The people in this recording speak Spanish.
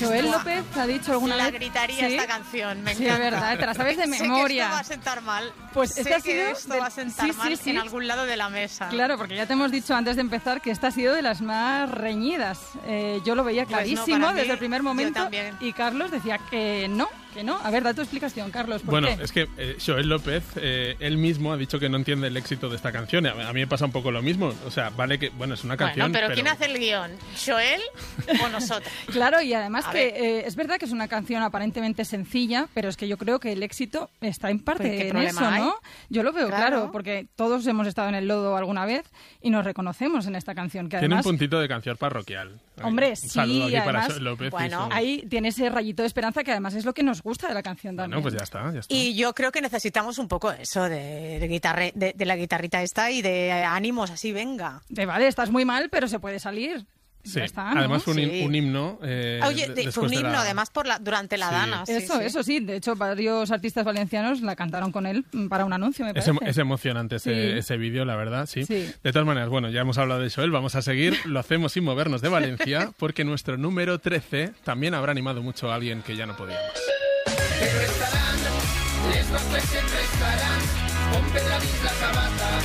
Joel López ha dicho alguna vez... La gritaría esta canción, me encanta. Sí, es verdad, te la sabes de memoria. Sé que esto va a sentar mal. Pues sé que esto va a sentar mal en algún lado de la mesa. Claro, porque ya te hemos dicho antes de empezar que esta ha sido de las más reñidas. Yo lo veía clarísimo desde el primer momento y Carlos decía que no. A ver, da tu explicación, Carlos. ¿Por qué? Es que Joel López, él mismo ha dicho que no entiende el éxito de esta canción. A mí me pasa un poco lo mismo. O sea, vale que, es una canción, pero ¿quién hace el guión? ¿Joel o nosotros? Claro, y además es verdad que es una canción aparentemente sencilla, pero es que yo creo que el éxito está en parte en eso, ¿no? Yo lo veo claro, porque todos hemos estado en el lodo alguna vez y nos reconocemos en esta canción. Que tiene además, un puntito de canción parroquial. Hombre, sí, saludo aquí además, para López. Ahí tiene ese rayito de esperanza que además es lo que nos gusta de la canción también. Pues ya está. Y yo creo que necesitamos un poco eso de la guitarrita esta y de ánimos así, venga. Vale, estás muy mal, pero se puede salir. Sí, está, ¿no? además fue un himno. Fue un himno, además durante la Dana. Eso sí, de hecho varios artistas valencianos la cantaron con él para un anuncio, me parece. Es emocionante ese vídeo, la verdad, sí. De todas maneras, ya hemos hablado de Joel, vamos a seguir, lo hacemos sin movernos de Valencia, porque nuestro número 13 también habrá animado mucho a alguien que ya no podía más. Pero estarán, les va siempre estarán, con Pedradís la sabata.